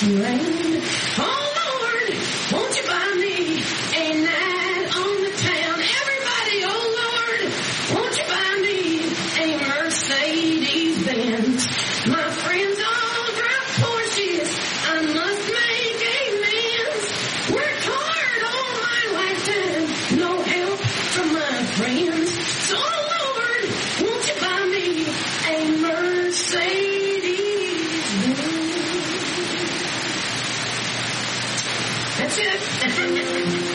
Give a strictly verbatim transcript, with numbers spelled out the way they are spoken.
Dixieland. Oh, Lord, won't you buy me a night on the town? Everybody, oh, Lord, won't you buy me a Mercedes-Benz? My friends all drive Porsches. I must make amends. Worked hard all my lifetime. No help from my friends. So, oh, Lord, won't you buy me a Mercedes-Benz? That's it.